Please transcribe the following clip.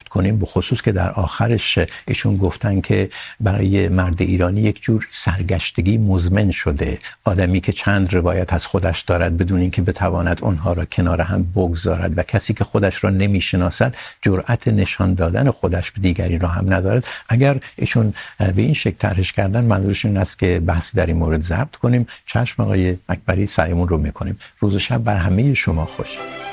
ضبط کنیم، به خصوص که در آخرش ایشون گفتن که برای مرد ایرانی یک جور سرگشتگی مزمن شده، آدمی که چند روایت از خودش دارد بدون اینکه بتواند اونها را کنار هم بگذارد و کسی که خودش را نمیشناسد جرأت نشان دادن خودش به دیگری را هم ندارد. اگر ایشون به این شکل طرحش کردن، منظورشون این است که بحث در این مورد ضبط کنیم. چشم آقای اکبری، سعیمون رو میکنیم. روز و شب بر همه شما خوش.